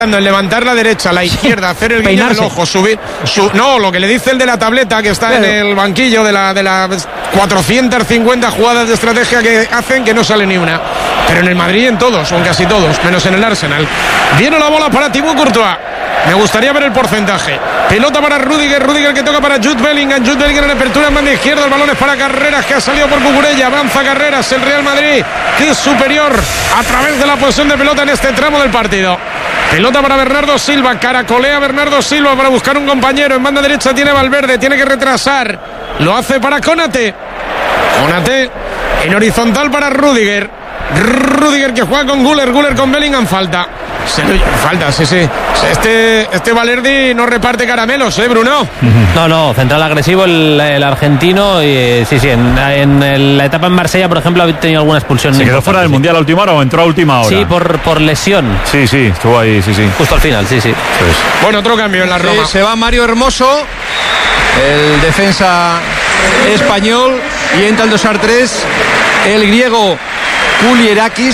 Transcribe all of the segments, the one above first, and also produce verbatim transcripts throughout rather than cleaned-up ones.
en levantar la derecha, la izquierda, hacer el guiño del ojo, subir, su, no, lo que le dice el de la tableta que está claro. en el banquillo de la de las cuatrocientas cincuenta jugadas de estrategia que hacen, que no sale ni una. Pero en el Madrid en todos, o en casi todos, menos en el Arsenal. Viene la bola para Thibaut Courtois. Me gustaría ver el porcentaje. Pelota para Rudiger, Rudiger que toca para Jude Bellingham, Jude Bellingham en apertura en banda izquierda, el balón es para Carreras que ha salido por Cucurella, avanza Carreras, el Real Madrid que es superior a través de la posesión de pelota en este tramo del partido. Pelota para Bernardo Silva, caracolea Bernardo Silva para buscar un compañero, en banda derecha tiene Valverde, tiene que retrasar, lo hace para Konaté, Konaté en horizontal para Rudiger, Rudiger que juega con Güler, Güler con Bellingham, falta. Se lo, falta, sí, sí. Este, este Valerdi no reparte caramelos, ¿eh, Bruno? No, no, central agresivo el, el argentino. Y sí, sí, en, en el, la etapa en Marsella, por ejemplo, ha tenido alguna expulsión. ¿Se quedó fuera del Mundial a última hora o entró a última hora? Sí, por, por lesión. Sí, sí, estuvo ahí, sí, sí. Justo al final, sí, sí. Pues. Bueno, otro cambio en la Roma. Sí, se va Mario Hermoso, el defensa español, y entra el dosar tres, el griego Kulierakis.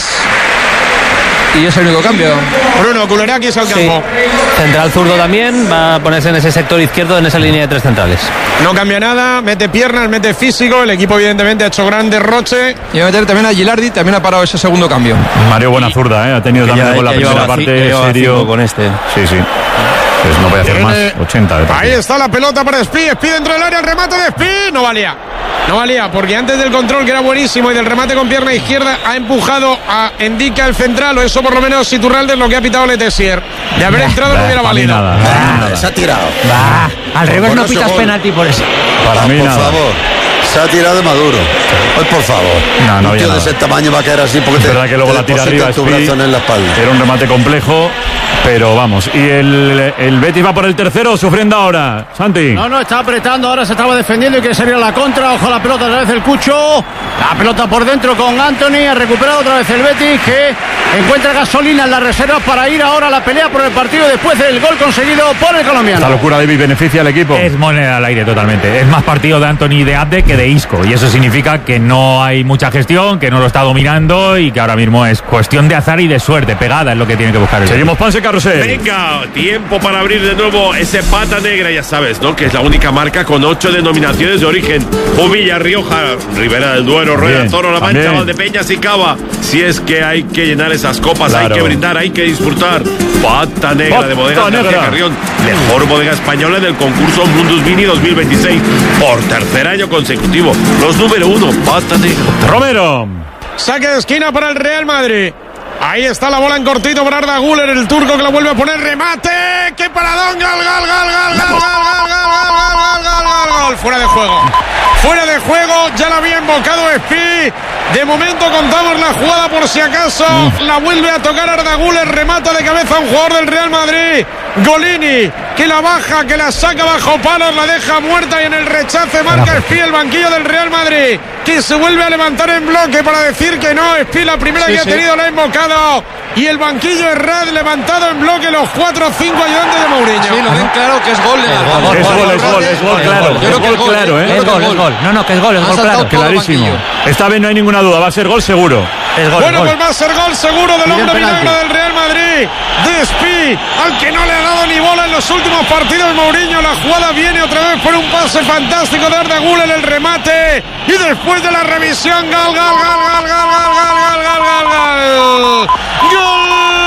Y es el único cambio. Bruno, Kulierakis al campo. Sí. Central zurdo también, va a ponerse en ese sector izquierdo, en esa línea de tres centrales. No cambia nada, mete piernas, mete físico. El equipo evidentemente ha hecho gran derroche. Y va a meter también a Gilardi, también ha parado ese segundo cambio. Mario buena zurda, ¿eh? Ha tenido también con la primera parte serio. Con este. Sí, sí. Pues no voy a hacer más, ochenta de ahí está la pelota para Spi, Spi dentro del área, el remate de Spi, no valía, no valía, porque antes del control, que era buenísimo, y del remate con pierna izquierda, ha empujado a Endica el central, o eso por lo menos Iturralde es lo que ha pitado Letessier. De haber entrado bah, no hubiera valido. Nada, bah, nada. Se ha tirado. Bah, al revés no pitas penalti por eso. Para mí por nada. favor. Se ha tirado de Maduro. Pues por favor. No, no un tío nada. de ese tamaño va a caer así porque es te, verdad que luego la tira arriba tu brazo en la espalda. Era un remate complejo, pero vamos. Y el, el Betis va por el tercero, sufriendo ahora. Santi. No, no, está apretando, ahora se estaba defendiendo y que sería la contra. Ojo la pelota otra vez el Cucho. La pelota por dentro con Anthony. Ha recuperado otra vez el Betis, que encuentra gasolina en las reservas para ir ahora a la pelea por el partido después del gol conseguido por el colombiano. La locura de David beneficia al equipo. Es moneda al aire totalmente. Es más partido de Anthony y de Abde que de Isco. Y eso significa que no hay mucha gestión, que no lo está dominando y que ahora mismo es cuestión de azar y de suerte. Pegada es lo que tiene que buscar el Seguimos Ponce Carrusel. Venga, tiempo para abrir de nuevo ese pata negra, ya sabes, ¿no? Que es la única marca con ocho denominaciones de origen. Jumilla, Rioja, Ribera del Duero, Rueda, Toro, La Mancha, Valdepeñas y Cava. Si es que hay que llenar esas copas, claro. Hay que brindar, hay que disfrutar. Pata negra Pata de Bodegas García Carrión, mejor bodega española del concurso Mundus Vini dos mil veintiséis por tercer año consecutivo. Los número uno, Pata negra. Romero. Saque de esquina para el Real Madrid. Ahí está la bola en cortito para Arda Güler, el turco que la vuelve a poner, remate, qué paradón, gol, gol, gol, gol, gol, gol, gol, gol, gol, gol, gol, fuera de juego, fuera de juego, ya la había invocado Spi, de momento contamos la jugada por si acaso, la vuelve a tocar Arda Güler, remata de cabeza a un jugador del Real Madrid, Golini, que la baja, que la saca bajo palos, la deja muerta y en el rechace marca Spi el banquillo del Real Madrid, que se vuelve a levantar en bloque para decir que no, Spi la primera sí, que sí. ha tenido la ha invocado. Y el banquillo Herrad levantado en bloque, los cuatro o cinco ayudantes de Mourinho. Sí, lo ven claro que es gol. Es gol, es gol, es gol, es gol, claro. Yo creo que es gol, claro, ¿eh? Es gol, es gol. No, no, que es gol, es gol, claro. Clarísimo. Esta vez no hay ninguna duda, va a ser gol seguro. Es gol, bueno, gol. pues va a ser gol seguro del hombre milagro del Real Madrid, de Spi, al que no le ha dado ni bola en los últimos partidos Mourinho. La jugada viene otra vez por un pase fantástico de Arda Güler, el remate, y después de la revisión, gol, gol, gol, gol, gol, gol, gol, gol, gol, gol, gol.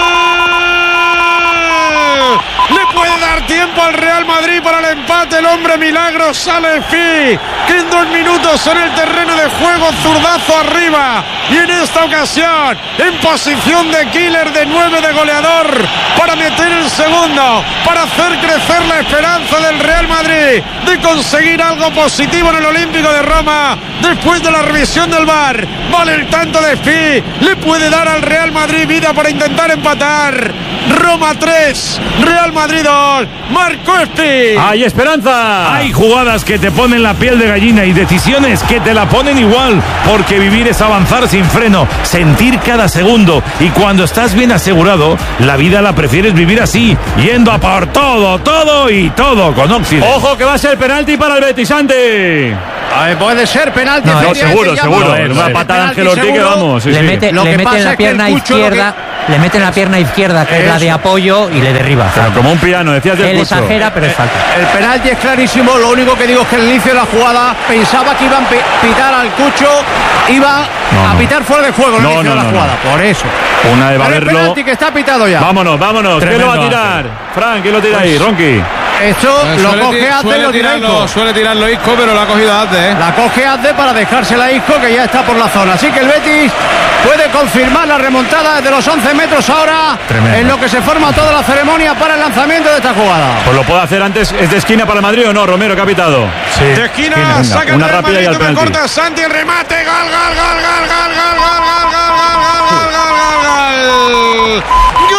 Le puede dar tiempo al Real Madrid para el empate, el hombre milagro sale Spi, que en dos minutos en el terreno de juego, zurdazo arriba, y en esta ocasión en posición de killer, de nueve, de goleador, para meter el segundo, para hacer crecer la esperanza del Real Madrid de conseguir algo positivo en el Olímpico de Roma, después de la revisión del V A R. Vale el tanto de Spi, le puede dar al Real Madrid vida para intentar empatar. Roma tres, Real Madrid dos, marcó Spi. ¡Hay esperanza! Hay jugadas que te ponen la piel de gallina y decisiones que te la ponen igual, porque vivir es avanzar sin freno, sentir cada segundo, y cuando estás bien asegurado, la vida la prefieres vivir así, yendo a por todo, todo y todo con Occident. ¡Ojo que va a ser penalti para el Betis, Santi! Ay, puede ser penalti. No, no seguro, seguro. Es una patada de Ángel Ortiz que vamos. Sí, le sí. mete, le mete en la pierna izquierda. Le mete en la pierna izquierda, que es la de apoyo y le derriba. O sea, como un piano, decías del Él Cucho. exagera, pero es falta. El penalti es clarísimo. Lo único que digo es que al inicio de la jugada pensaba que iban a pitar al Cucho, iba No, a no. pitar fuera de juego en No, el inicio no, de la no, jugada. no. Por eso. Una de Pero el Baberlo. penalti que está pitado ya. Vámonos, vámonos. ¿Quién lo va a Tremendo tirar? Fran, ¿quién lo tira ahí? Ronqui. Esto Pues lo suele coge ti- Azde y suele lo tira tirarlo, Isco. suele tirarlo Isco, pero lo ha cogido Azde, ¿eh? La coge Azde para dejársela a Isco, que ya está por la zona. Así que el Betis puede confirmar la remontada desde los once metros ahora. Tremendo. En lo que se forma toda la ceremonia para el lanzamiento de esta jugada. Pues lo puede hacer antes. ¿Es de esquina para el Madrid o no? Romero, que ha pitado. Sí. De esquina, venga, saca una el Real rápida Madrid, y al no me penalti. corta Santi, el remate, gol, gol, gol, gol, gol, gol, gol, gol, gol, gol, gol, gol, gol, gol,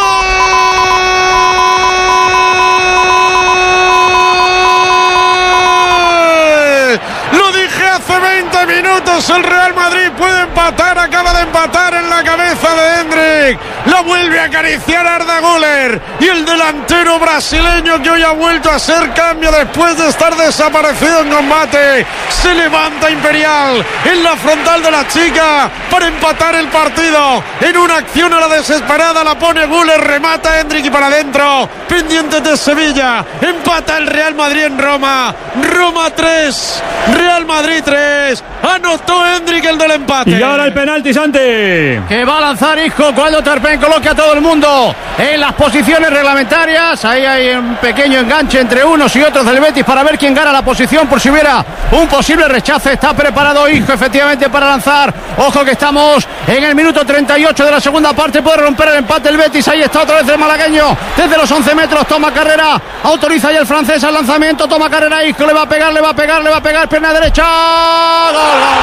gol. Lo dije hace veinte minutos, el Real Madrid puede empatar, acaba de empatar en la cabeza de Hendrik, la vuelve a acariciar Arda Güler y el delantero brasileño que hoy ha vuelto a ser cambio después de estar desaparecido en combate, se levanta Imperial en la frontal de la chica para empatar el partido, en una acción a la desesperada la pone Güler, remata Hendrik y para adentro, pendiente de Sevilla, empata el Real Madrid en Roma, Roma tres, Real Madrid tres, anotó Hendrik el del empate. Y ahora el penalti, Santi. Que va a lanzar Isco cuando Terpen coloque a todo el mundo en las posiciones reglamentarias. Ahí hay un pequeño enganche entre unos y otros del Betis para ver quién gana la posición por si hubiera un posible rechace. Está preparado Isco efectivamente para lanzar. Ojo que estamos en el minuto treinta y ocho de la segunda parte. Puede romper el empate el Betis. Ahí está otra vez el malagueño desde los once metros. Toma carrera. Autoriza ya el francés al lanzamiento. Toma carrera Isco. Le va a pegar, le va a pegar, le va a pegar. Pierna derecha. Gol, gol, gol,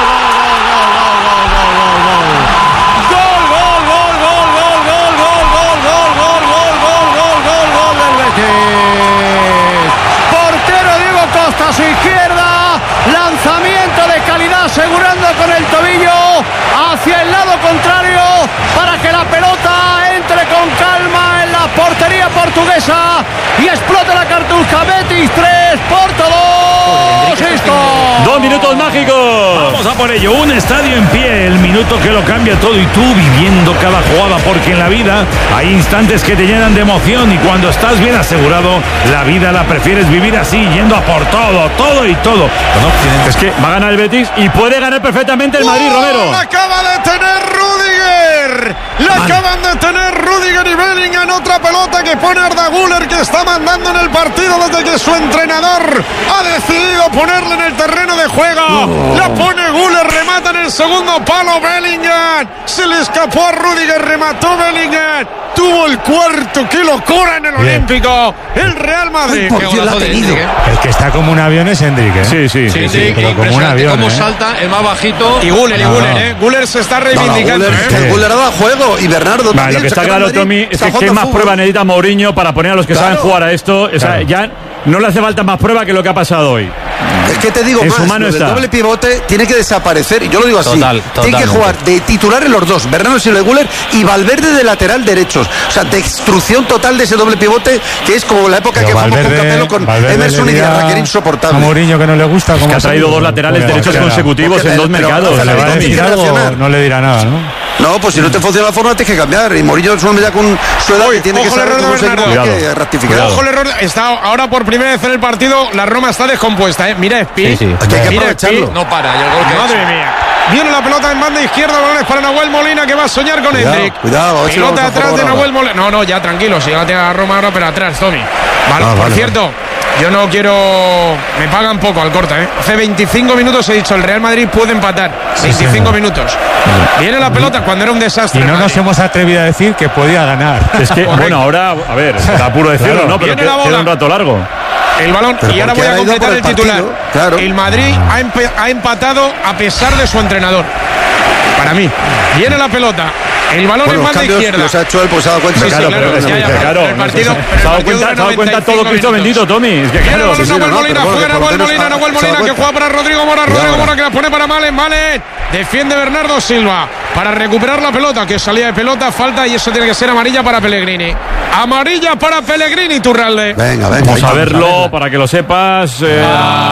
gol, gol, gol, gol, gol, gol, gol, gol, gol, gol, gol, gol, gol, gol, gol del Betis. Portero Diego Costa a su izquierda. Lanzamiento de calidad asegurando con el tobillo hacia el lado contrario para que la pelota entre con calma en la portería portuguesa y explote la cartuja. Betis tres, Porto dos. Isco. Dos minutos mágicos. Vamos a por ello, un estadio en pie, el minuto que lo cambia todo y tú viviendo cada jugada, porque en la vida hay instantes que te llenan de emoción y cuando estás bien asegurado, la vida la prefieres vivir así, yendo a por todo, todo y todo. Es que va a ganar el Betis y puede ganar perfectamente el Madrid, Romero. La acaba de tener Rudiger. La acaban de tener Rudiger y Bellingham. Otra pelota que pone Arda Güler, que está mandando en el partido desde que su entrenador ha decidido ponerle en el terreno de juego. Oh. La pone Güler, remata en el segundo palo Bellingham. Se le escapó a Rudiger, remató Bellingham. Tuvo el cuarto, qué locura en el Bien. Olímpico. El Real Madrid. Ay, Dios, la ha tenido. El que está como un avión es Hendrik, ¿eh? Sí, sí. Sí, sí, sí, pero como un impresionante avión, cómo ¿eh? salta el más bajito. Y Güler, y No, Güler, no. ¿eh? Güler se está reivindicando. No, no, Güler, ¿eh? el Güler ha dado juego y Bernardo Vale, también. lo que está saca al claro, Madrid, Tommy, está es que qué jugando más fútbol. prueba necesita Mourinho para poner a los que Claro. saben jugar a esto. O sea, Claro. ya no le hace falta más prueba que lo que ha pasado hoy. Es que te digo En su más, mano lo del está. doble pivote tiene que desaparecer, y yo lo digo así. Total, tiene que totalmente. jugar de titular en los dos, Bernardo Silva y Güler, y Valverde de lateral derechos. O sea, destrucción total de ese doble pivote, que es como la época Pero que fuimos con Valverde- Capello con Valverde Emerson le y dirá Diarra, que era a insoportable. Mourinho que no le gusta. Es que cómo ha traído sale. dos laterales Porque derechos le dirá- consecutivos Porque en le- dos pero- mercados. pero ¿Le va a Tiene que decir algo? reaccionar. No le dirá nada, ¿no? No, pues si no te funciona la forma, tienes que cambiar. Y Mourinho es un hombre ya con su edad, Uy, que tiene que ojo el saber error de cómo se Bernardo. tiene que Cuidado. rectificar. Ojo el error, está ahora por primera vez en el partido, la Roma está descompuesta, ¿eh? Mira Spi. Sí, sí. Aquí hay que Mira aprovecharlo. Spi. No para, y el gol que ha Madre hecho. mía. Viene la pelota en banda izquierda, balones para Nahuel Molina, que va a soñar con Cuidado, Hendrik. cuidado, a ver si lo Pelota vamos a atrás de jugar Nahuel Molina. No, no, ya tranquilo, si ya la tiene la Roma ahora, pero atrás, Tommy. Vale, Ah, por vale, cierto, yo no quiero. Me pagan poco al corte, ¿eh? Hace veinticinco minutos he dicho, el Real Madrid puede empatar. veinticinco minutos. Viene la pelota cuando era un desastre. Y no el nos Madrid. hemos atrevido a decir que podía ganar. Es que, Correcto. bueno, ahora, a ver, será puro decirlo, Claro. ¿no? Pero Viene que- la bola. queda un rato largo. El balón, Pero y ahora porque voy a ha ido completar por el el titular. partido, claro. El Madrid ha, empe- ha empatado a pesar de su entrenador. Para mí. Viene la pelota. El balón Bueno, en los banda cambios izquierda. los ha hecho él, pues se ha dado cuenta. Sí, sí, Claro, claro, pero- ya, ya, claro, pero el no sé, partido- se pero el ha dado partido cuenta, dura se ha dado cuenta todo noventa y Cristo cinco bendito, minutos. Tommy. Es que Viene el claro, balón, sí, sí, Nahuel no, Molina, pero juega bueno, Nahuel por lo Molina, menos Nahuel se da Molina, que cuenta. juega para Rodrigo Mora, Cuidado. Rodrigo Mora que la pone para Malen, Malen. Defiende Bernardo Silva para recuperar la pelota, que salía de pelota, falta y eso tiene que ser amarilla para Pellegrini. Amarilla para Pellegrini, Turralde. Venga, venga. Vamos a ahí verlo para que lo sepas. eh,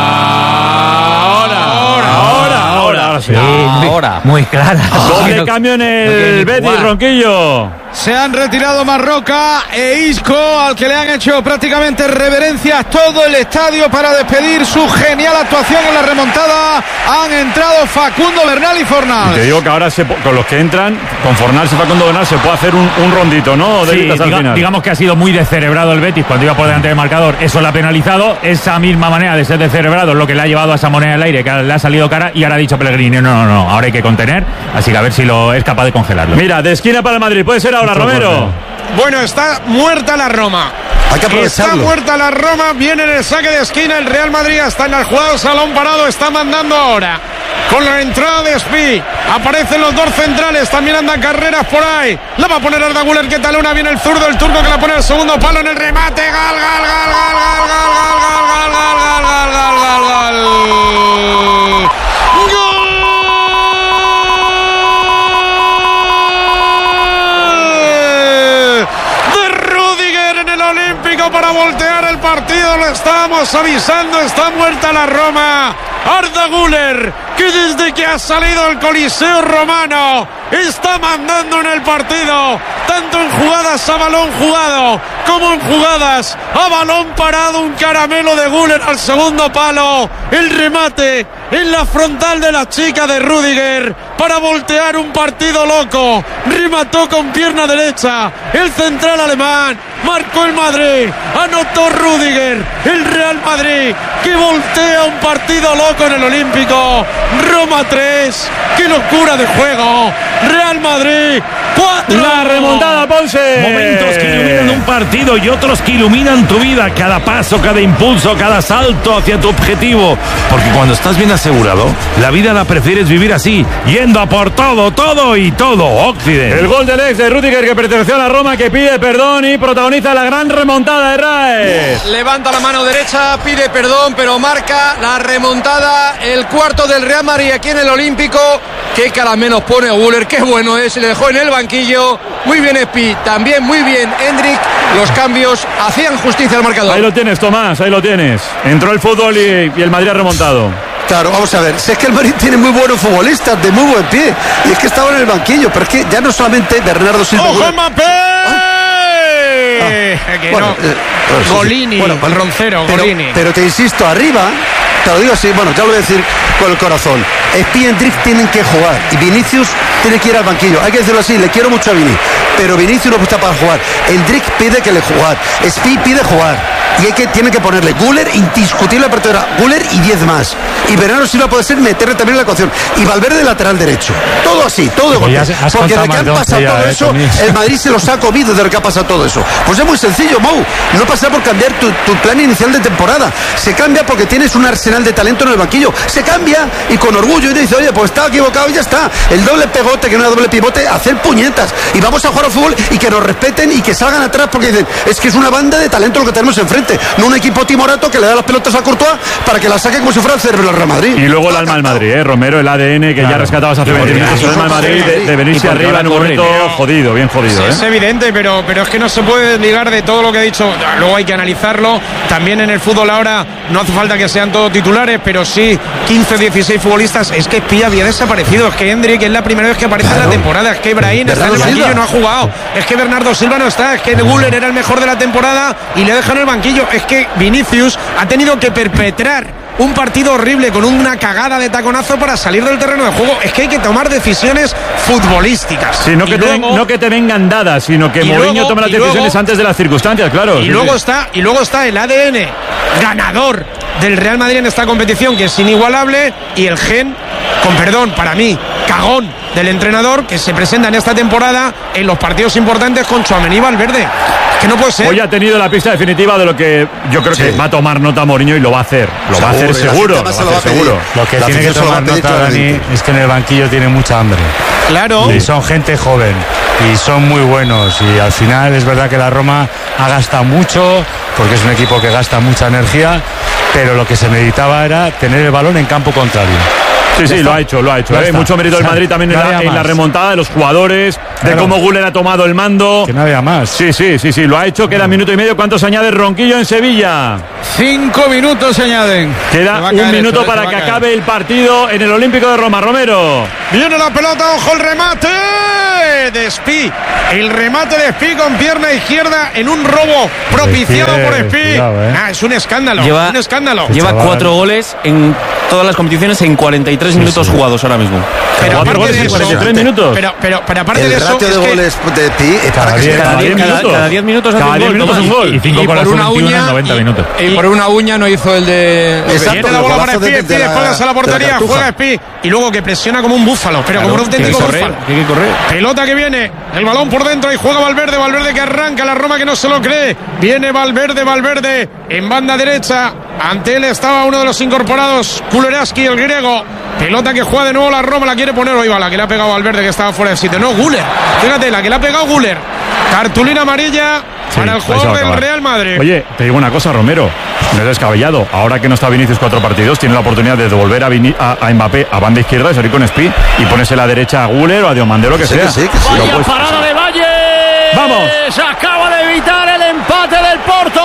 Ahora, ahora, ahora, ahora, ahora sí. Sí, Ahora. Muy clara. Doble No- cambio en no quiere el ni Betis, jugar. Ronquillo. Se han retirado Marroca e Isco, al que le han hecho prácticamente reverencia a todo el estadio para despedir su genial actuación en la remontada. Han entrado Facundo Bernal y Fornals. Y te digo que ahora se, con los que entran, con Fornals y Facundo Bernal se puede hacer un, un rondito, ¿no? Sí, Hasta diga, el final. Digamos que ha sido muy descerebrado el Betis cuando iba por delante del marcador. Eso lo ha penalizado. Esa misma manera de ser descerebrado es lo que le ha llevado a esa moneda al aire, que le ha salido cara, y ahora ha dicho Pellegrini, no, no, no, ahora hay que contener. Así que a ver si lo es capaz de congelarlo. Mira, de esquina para el Madrid. Puede ser ahora, Romero. Bueno, está muerta la Roma. Hay que aprovecharlo. Está muerta la Roma, viene en el saque de esquina, el Real Madrid está en la jugada, salón parado, está mandando ahora. Con la entrada de Spi, aparecen los dos centrales, también andan carreras por ahí. La va a poner Arda Güler, que talona, viene el zurdo, el turco que la pone al segundo palo en el remate. Gal, gal, gal, gal, gal, gal, gal, gal, gal, gal, gal, gal, gal. Para voltear el partido, lo estábamos avisando, está muerta la Roma. Arda Güler, que desde que ha salido el Coliseo romano está mandando en el partido, tanto en jugadas a balón jugado como en jugadas a balón parado. Un caramelo de Güler al segundo palo, el remate en la frontal de la chica de Rüdiger para voltear un partido loco. Remató con pierna derecha el central alemán, marcó el Madrid, anotó Rüdiger, el Real Madrid que voltea un partido loco en el Olímpico. Roma tres, qué locura de juego. Real Madrid cuatro. La remontada, Ponce. Momentos que iluminan un partido y otros que iluminan tu vida. Cada paso, cada impulso, cada salto hacia tu objetivo. Porque cuando estás bien asegurado, la vida la prefieres vivir así, yendo a por todo, todo y todo. Occident. El gol del ex de Rüdiger, que perteneció a la Roma, que pide perdón y protagoniza la gran remontada de Raes. Levanta la mano derecha, pide perdón, pero marca la remontada. El cuarto del Real Madrid aquí en el Olímpico. Qué caramelos pone Güler, qué bueno es. Le dejó en el banquillo. Muy bien Spi, también muy bien Hendrik. Los cambios hacían justicia al marcador. Ahí lo tienes, Tomás, ahí lo tienes. Entró el fútbol y, y el Madrid ha remontado. Claro, vamos a ver, si es que el Madrid tiene muy buenos futbolistas, de muy buen pie, y es que estaban en el banquillo, pero es que ya no solamente Bernardo Silva... ¡Ojo, Mbappé! Ah, que bueno, no. eh, bueno, sí, Golini, sí. Bueno, el roncero, pero, Golini. Pero te insisto, arriba, te lo digo así, bueno, ya lo voy a decir con el corazón. Spi y Hendrik tienen que jugar y Vinicius tiene que ir al banquillo. Hay que decirlo así, le quiero mucho a Vini, pero Vinicius no está para jugar. Hendrik pide que le jugar, Spi pide jugar. Y hay que, tiene que ponerle Güler, indiscutible apertura, Güler y diez más. Y Bernardo Silva puede ser meterle también en la ecuación. Y Valverde lateral derecho. Todo así, todo de golpe. Porque de que han pasado todo eh, eso, Tommy. El Madrid se los ha comido de lo que ha pasado todo eso. Pues es muy sencillo, Mou. No pasa por cambiar tu, tu plan inicial de temporada. Se cambia porque tienes un arsenal de talento en el banquillo. Se cambia y con orgullo y dice, oye, pues estaba equivocado y ya está. El doble pegote, que no era doble pivote, hacer puñetas. Y vamos a jugar al fútbol y que nos respeten y que salgan atrás porque dicen, es que es una banda de talento lo que tenemos enfrente. No un equipo timorato que le da las pelotas a Courtois para que la saque como si fuera el cerebro del Real Madrid. Y luego el alma del Madrid, ¿eh? Romero, el A D N que claro. ya rescatabas hace veinte minutos. El alma del Madrid de, de venirse arriba en un momento jodido, bien jodido. ¿eh? Es evidente, pero, pero es que no se puede desligar de todo lo que ha dicho. Luego hay que analizarlo. También en el fútbol ahora no hace falta que sean todos titulares, pero sí quince, dieciséis futbolistas. Es que Spi había desaparecido. Es que Hendrik es la primera vez que aparece claro. en la temporada. Es que Brahim está en el banquillo y no ha jugado. Es que Bernardo Silva no está. Es que Güler era el mejor de la temporada y le dejan en el banquillo. Es que Vinicius ha tenido que perpetrar un partido horrible con una cagada de taconazo para salir del terreno de juego. Es que hay que tomar decisiones futbolísticas. Sí, no, que luego, te, no que te vengan dadas, sino que Mourinho tome las decisiones luego, antes de las circunstancias, claro. Y sí, luego sí. está y luego está el A D N ganador del Real Madrid en esta competición, que es inigualable, y el gen, con perdón, para mí, cagón del entrenador, que se presenta en esta temporada en los partidos importantes con Tchouaméni y Valverde. Que no puede ser. Hoy ha tenido la pista definitiva de lo que yo creo sí. que va a tomar nota Mourinho y lo va a hacer. Lo seguro, va a hacer seguro. Lo, va a hacer seguro. Lo que la tiene que tomar nota, Dani, es que en el banquillo tiene mucha hambre. Claro. Y son gente joven y son muy buenos. Y al final es verdad que la Roma ha gastado mucho, porque es un equipo que gasta mucha energía, pero lo que se necesitaba era tener el balón en campo contrario. Sí, sí, lo ha hecho, lo ha hecho. ¿eh? Mucho mérito del Madrid también en la, en la remontada de los jugadores, claro. de cómo Güler ha tomado el mando. Que no había más. Sí, sí, sí, sí, lo ha hecho. Queda minuto y medio. ¿Cuánto se añade Ronquillo en Sevilla? Cinco minutos se añaden. Queda un minuto esto, para que acabe el partido en el Olímpico de Roma. Romero. Viene la pelota, ojo el remate de Espí. El remate de Espí con pierna izquierda en un robo propiciado por Espí. Eh. Ah, es un escándalo. Lleva, un escándalo. Lleva cuatro goles en todas las competiciones en cuarenta y tres sí, minutos sí. jugados ahora mismo. Pero cuatro goles en cuarenta y tres minutos. Pero, pero, pero aparte el de eso. El ratio de es goles que de Espí es cada diez minutos. Cada diez minutos hace cada un gol. Minutos un gol. Y cinco con la sub veintiuno en noventa y, minutos. Y por una uña no hizo el de. Exacto. Viene la bola para Espí, Espí de espaldas a la portería, juega Espí y luego que presiona como un búfalo, pero claro, como un auténtico búfalo. Tiene que correr. Pelota que viene, el balón por dentro y juega Valverde, Valverde que arranca, la Roma que no se lo cree. Viene Valverde, Valverde en banda derecha. Ante él estaba uno de los incorporados, Kuleraski, el griego. Pelota que juega de nuevo la Roma, la quiere poner. Hoy va la que le ha pegado Valverde, que estaba fuera de sitio. No, Güler. Fíjate, la que le ha pegado Güler. Cartulina amarilla sí, para el jugador del Real Madrid. Oye, te digo una cosa, Romero. No es descabellado. Ahora que no está Vinicius cuatro partidos, tiene la oportunidad de devolver a, Vini, a, a Mbappé a banda izquierda y salir con Espí y ponerse a la derecha a Güler o a Diomandé, lo que sí, sea. Que sí, que sí. Vaya puedes... parada de Valle. ¡Vamos! Se acaba de evitar el empate del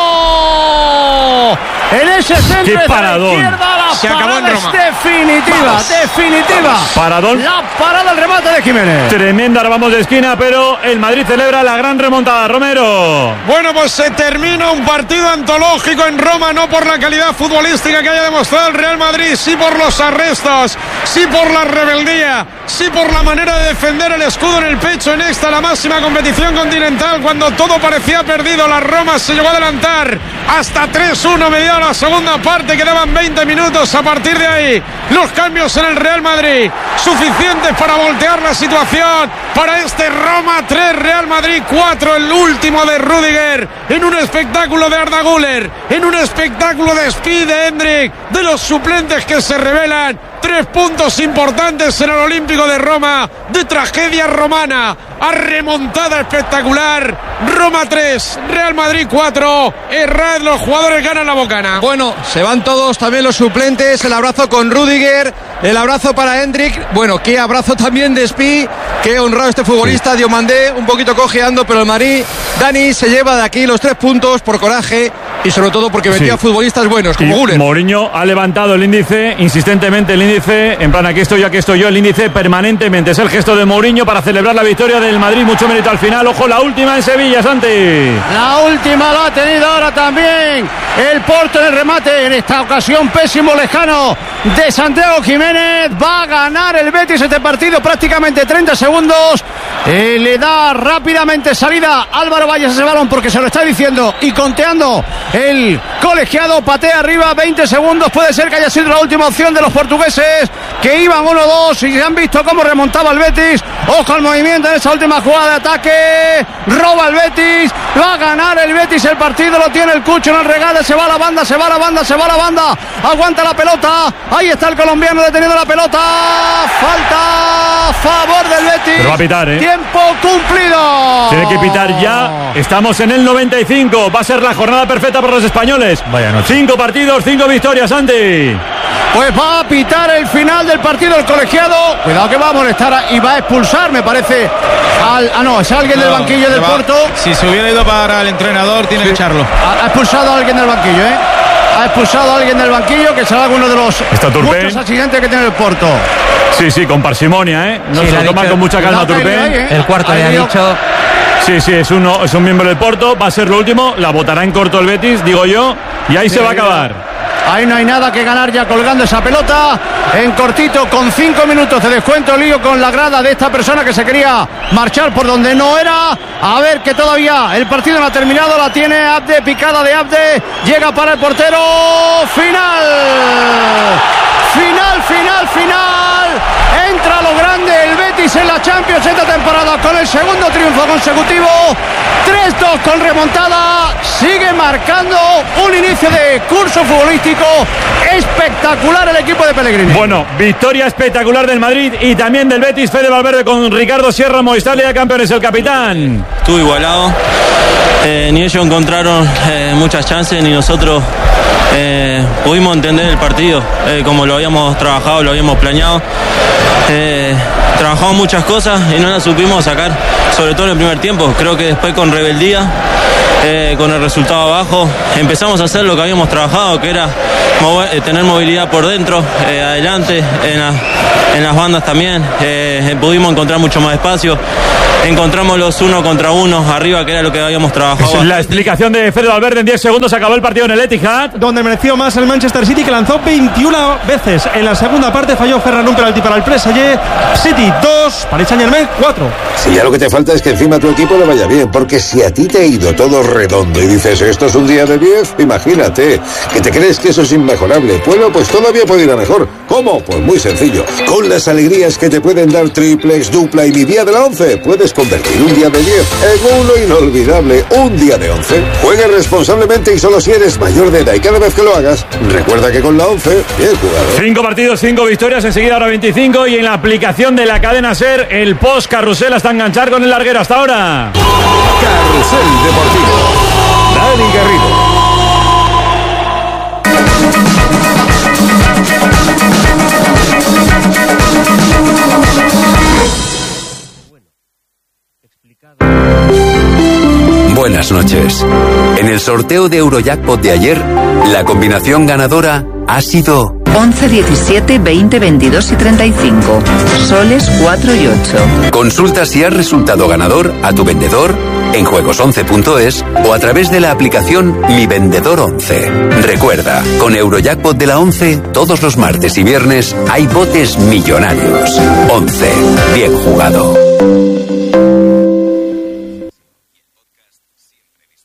Porto. En ese centro ¡qué de paradón! La izquierda, la se acabó en Roma. Es definitiva, vamos. definitiva. Paradón. La parada del remate de Jiménez. Tremenda, vamos de esquina, pero el Madrid celebra la gran remontada. Romero. Bueno, pues se termina un partido antológico en Roma, no por la calidad futbolística que haya demostrado el Real Madrid, sí por los arrestos, sí por la rebeldía, sí por la manera de defender el escudo en el pecho en esta, la máxima competición continental, cuando todo parecía perdido. La Roma se llegó a adelantar hasta tres uno mediada la segunda parte, quedaban veinte minutos. A partir de ahí, los cambios en el Real Madrid suficientes para voltear la situación para este Roma tres, Real Madrid cuatro, el último de Rüdiger, en un espectáculo de Arda Güler, en un espectáculo de Speed, de Hendrik, de los suplentes que se revelan. Tres puntos importantes en el Olímpico de Roma, de tragedia romana a remontada espectacular. Roma tres, Real Madrid cuatro. Errad, los jugadores ganan la bocana. Bueno, se van todos, también los suplentes. El abrazo con Rüdiger, el abrazo para Hendrik. Bueno, qué abrazo también de Spi. Qué honrado este futbolista, sí. Diomandé, un poquito cojeando, pero el Madrid, Dani, se lleva de aquí los tres puntos por coraje y sobre todo porque metía sí. futbolistas buenos como Güler. Mourinho ha levantado el índice, insistentemente el índice, en plan aquí estoy yo, aquí estoy yo, el índice permanentemente. Es el gesto de Mourinho para celebrar la victoria del Madrid, mucho mérito al final. Ojo, la última en Sevilla, Santi. La última la ha tenido ahora también el Porto en el remate, en esta ocasión pésimo, lejano de Santiago Jiménez. Va a ganar el Betis este partido, prácticamente treinta segundos. Eh, le da rápidamente salida Álvaro Valles ese balón porque se lo está diciendo y conteando el colegiado. Patea arriba, veinte segundos. Puede ser que haya sido la última opción de los portugueses, que iban uno dos y han visto cómo remontaba el Betis. Ojo al movimiento en esa última jugada de ataque. Roba el Betis. Va a ganar el Betis el partido. Lo tiene el Cucho en el regate. Se va a la banda, se va a la banda, se va a la banda. Aguanta la pelota. Ahí está el colombiano deteniendo la pelota. Falta a favor del Betis. Pero va a pitar, ¿eh? Tiempo cumplido. Tiene que pitar ya. Estamos en el noventa y cinco. Va a ser la jornada perfecta para los españoles. Vaya noche. Cinco partidos, cinco victorias, Santi. Pues va a pitar el final del partido el colegiado. Cuidado que va a molestar y va a expulsar, me parece. Al, ah, no, es alguien no, del banquillo del va, Porto. Si se hubiera ido para el entrenador, tiene sí. que echarlo. Ha, ha expulsado a alguien del banquillo, ¿eh? Ha expulsado a alguien del banquillo, que será alguno de los muchos accidentes que tiene el Porto. Sí, sí, con parsimonia, ¿eh? No sí, se lo toma con mucha calma Turpin. ¿eh? El cuarto le ha dicho. Sí, sí, es, uno, es un miembro del Porto. Va a ser lo último. La botará en corto el Betis, digo yo. Y ahí sí, se va a acabar. Ahí no hay nada que ganar ya colgando esa pelota. En cortito, con cinco minutos de descuento, lío con la grada de esta persona que se quería marchar por donde no era. A ver que todavía el partido no ha terminado. La tiene Abde, picada de Abde. Llega para el portero. Final. Final, final, final. Entra a lo grande el Betis en la Champions esta temporada con el segundo triunfo consecutivo. tres dos con remontada. Sigue marcando un inicio de curso futbolístico espectacular el equipo de Pellegrini. Bueno, victoria espectacular del Madrid y también del Betis. Fede Valverde con Ricardo Sierra, Movistar Liga de Campeones, el capitán. Estuvo igualado. Eh, ni ellos encontraron eh, muchas chances, ni nosotros eh, pudimos entender el partido eh, como lo habíamos trabajado, lo habíamos planeado. Eh, trabajamos muchas cosas y no las supimos sacar, sobre todo en el primer tiempo. Creo que después con rebeldía eh, con el resultado abajo. Empezamos a hacer lo que habíamos trabajado, que era mover, eh, tener movilidad por dentro, eh, adelante, en, la, en las bandas también. Eh, pudimos encontrar mucho más espacio. Encontramos los uno contra uno arriba, que era lo que habíamos trabajado. Es la explicación de Fede Valverde. En diez segundos acabó el partido en el Etihad, donde mereció más el Manchester City, que lanzó veintiuna veces. En la segunda parte falló Ferran un penalti para el P S G. City dos, Paris Saint-Germain cuatro. Si ya lo que te falta es que encima tu equipo le vaya bien, porque si a ti te ha ido todo redondo y dices esto es un día de diez, imagínate, que te crees que eso es inmejorable. Bueno, pues todavía puede ir a mejor. ¿Cómo? Pues muy sencillo. Con las alegrías que te pueden dar triplex, dupla y mi día de la once, puedes convertir un día de diez en uno inolvidable, un día de once. Juega responsablemente y solo si eres mayor de edad, y cada vez que lo hagas, recuerda que con la once, bien jugado. Cinco partidos, cinco victorias, enseguida ahora veinticinco, y en la aplicación de la cadena SER, el post carrusel hasta enganchar con el larguero. Hasta ahora. Carrusel Deportivo. Dani Garrido. Buenas noches. En el sorteo de Eurojackpot de ayer, la combinación ganadora ha sido once, diecisiete, veinte, veintidós y treinta y cinco. Soles cuatro y ocho. Consulta si has resultado ganador a tu vendedor en juegos once punto es o a través de la aplicación Mi Vendedor once. Recuerda, con Eurojackpot de la once, todos los martes y viernes hay botes millonarios. once. Bien jugado.